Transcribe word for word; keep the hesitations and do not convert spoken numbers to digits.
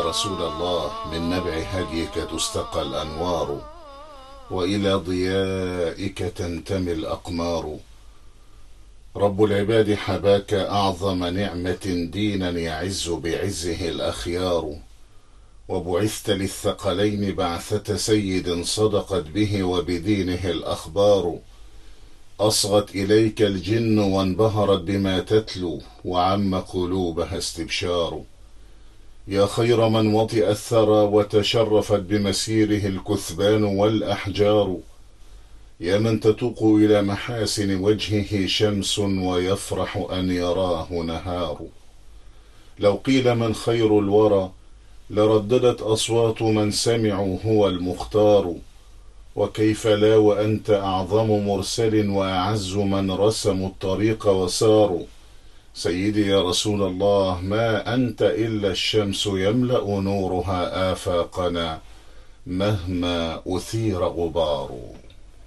رسول الله من نبع هديك تستقى الأنوار، وإلى ضيائك تنتمي الأقمار. رب العباد حباك أعظم نعمة دينا يعز بعزه الأخيار، وبعثت للثقلين بعثة سيد صدقت به وبدينه الأخبار. أصغت إليك الجن وانبهرت بما تتلو، وعم قلوبها استبشار. يا خير من وطئ الثرى وتشرفت بمسيره الكثبان والأحجار، يا من تتوق إلى محاسن وجهه شمس ويفرح أن يراه نهار. لو قيل من خير الورى لرددت أصوات من سمعوا هو المختار، وكيف لا وأنت أعظم مرسل وأعز من رسموا الطريق وساروا. سيدي يا رسول الله، ما أنت إلا الشمس يملأ نورها آفاقنا مهما أثير غبار.